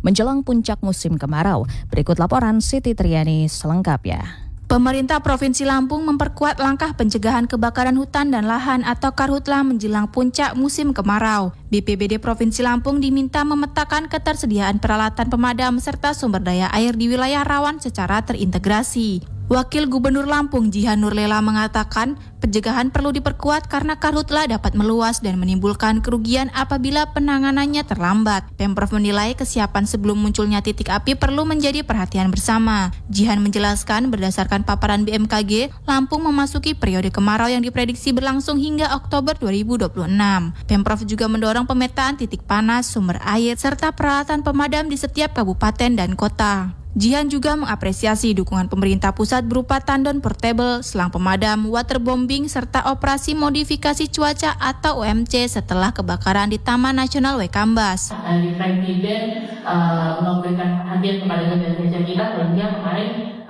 menjelang puncak musim kemarau. Berikut laporan Siti Triani selengkapnya. Pemerintah Provinsi Lampung memperkuat langkah pencegahan kebakaran hutan dan lahan atau Karhutla menjelang puncak musim kemarau. BPBD Provinsi Lampung diminta memetakan ketersediaan peralatan pemadam serta sumber daya air di wilayah rawan secara terintegrasi. Wakil Gubernur Lampung Jihan Nurlela mengatakan pencegahan perlu diperkuat karena karhutla dapat meluas dan menimbulkan kerugian apabila penanganannya terlambat. Pemprov menilai kesiapan sebelum munculnya titik api perlu menjadi perhatian bersama. Jihan menjelaskan berdasarkan paparan BMKG, Lampung memasuki periode kemarau yang diprediksi berlangsung hingga Oktober 2026. Pemprov juga mendorong pemetaan titik panas, sumber air, serta peralatan pemadam di setiap kabupaten dan kota. Jihan juga mengapresiasi dukungan pemerintah pusat berupa tandon portable, selang pemadam, waterbombing, serta operasi modifikasi cuaca atau OMC setelah kebakaran di Taman Nasional Waikambas. Presiden memberikan perhatian kepada desa kita sehingga kemarin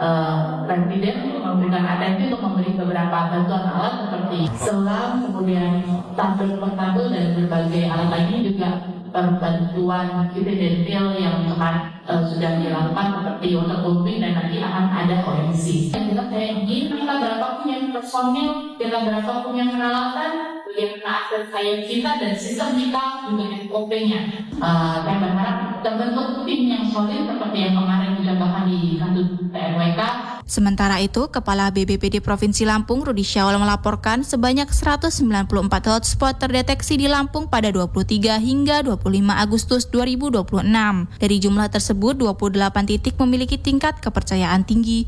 Presiden memberikan atensi untuk memberi beberapa bantuan alat seperti selang, kemudian tandon portable dan berbagai alat lainnya juga bantuan detail yang kemarin sudah dilakukan seperti waterbombing dan nanti akan ada OMC. Yang jelas saya ingin kita berapa punya personil, kita berapa punya peralatan, bagaimana akses sains kita dan sistem kita juga SOP-nya. Saya berharap terbentuk tim yang solid seperti yang kemarin dicontohkan di kasus PMWK. Sementara itu, Kepala BPBD Provinsi Lampung Rudi Syawal melaporkan sebanyak 194 hotspot terdeteksi di Lampung pada 23 hingga 25 Agustus 2026. Dari jumlah tersebut, 28 titik memiliki tingkat kepercayaan tinggi,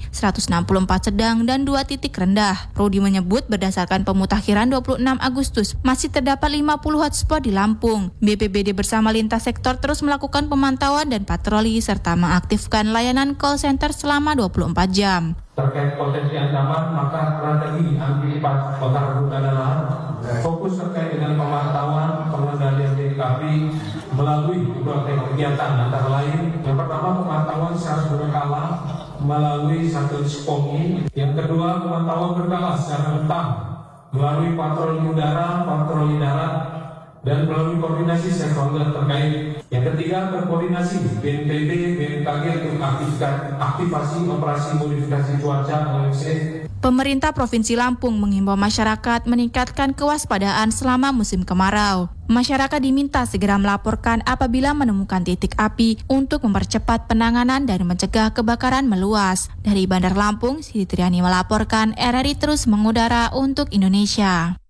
164 sedang, dan 2 titik rendah. Rudi menyebut berdasarkan pemutakhiran 26 Agustus, masih terdapat 50 hotspot di Lampung. BPBD bersama lintas sektor terus melakukan pemantauan dan patroli, serta mengaktifkan layanan call center selama 24 jam. Terkait potensi ancaman, maka strategi antisipasi kebakaran hutan dan lahan fokus terkait dengan pemantauan pengendalian titik api melalui berbagai kegiatan, antara lain yang pertama pemantauan secara berkala melalui satelit SPONGI, yang kedua pemantauan berkala secara mentah melalui patroli udara, patroli darat, dan melalui koordinasi stakeholder terkait. Yang ketiga, berkoordinasi BNPB, BMKG untuk aktivasi operasi modifikasi cuaca OMC. Pemerintah Provinsi Lampung mengimbau masyarakat meningkatkan kewaspadaan selama musim kemarau. Masyarakat diminta segera melaporkan apabila menemukan titik api untuk mempercepat penanganan dan mencegah kebakaran meluas. Dari Bandar Lampung, Siti Triani melaporkan, RRI terus mengudara untuk Indonesia.